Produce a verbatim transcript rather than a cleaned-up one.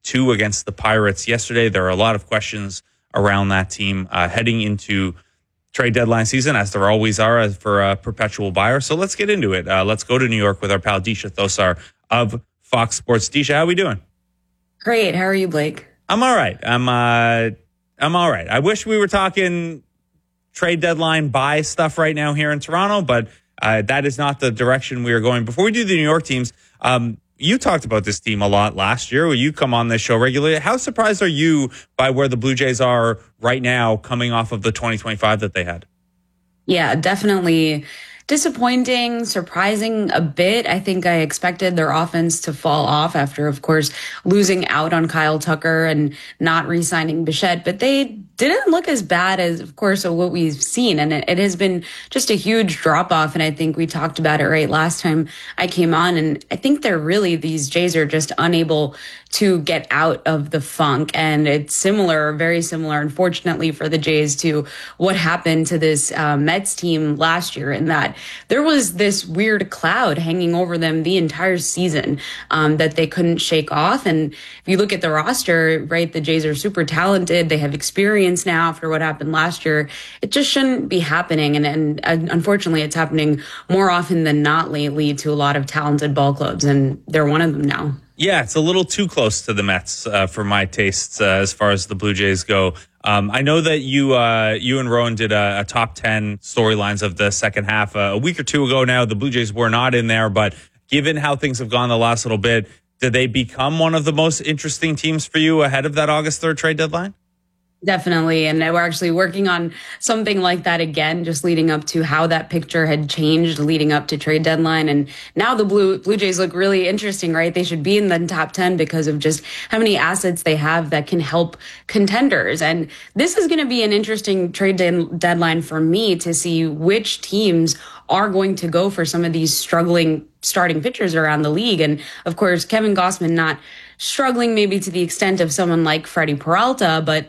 two against the Pirates yesterday. There are a lot of questions around that team uh, heading into trade deadline season, as there always are for a perpetual buyer. So let's get into it. Uh, let's go to New York with our pal Disha Thosar of Fox Sports. Disha, how are we doing? Great. How are you, Blake? I'm all right. I'm uh, I'm all right. I wish we were talking trade deadline buy stuff right now here in Toronto, but uh, that is not the direction we are going. Before we do the New York teams, um, you talked about this team a lot last year. You come on this show regularly. How surprised are you by where the Blue Jays are right now, coming off of the twenty twenty-five that they had? Yeah, definitely disappointing, surprising a bit. I think I expected their offense to fall off after, of course, losing out on Kyle Tucker and not re-signing Bichette, but they didn't look as bad as, of course, what we've seen. And it, it has been just a huge drop off. And I think we talked about it right last time I came on. And I think they're really, these Jays are just unable to get out of the funk. And it's similar, very similar, unfortunately, for the Jays to what happened to this uh, Mets team last year, in that there was this weird cloud hanging over them the entire season um, that they couldn't shake off. And if you look at the roster, right, the Jays are super talented. They have experience now after what happened last year. It just shouldn't be happening. And, and, and unfortunately, it's happening more often than not lately to a lot of talented ball clubs. And they're one of them now. Yeah, it's a little too close to the Mets uh, for my tastes uh, as far as the Blue Jays go. Um, I know that you uh, you and Rowan did a, a top ten storylines of the second half uh, a week or two ago now. The Blue Jays were not in there, but given how things have gone the last little bit, did they become one of the most interesting teams for you ahead of that August third trade deadline? Definitely. And we're actually working on something like that again, just leading up to how that picture had changed leading up to trade deadline. And now the Blue Blue Jays look really interesting, right? They should be in the top ten because of just how many assets they have that can help contenders. And this is going to be an interesting trade de- deadline for me to see which teams are going to go for some of these struggling starting pitchers around the league. And of course, Kevin Gausman not struggling maybe to the extent of someone like Freddie Peralta, but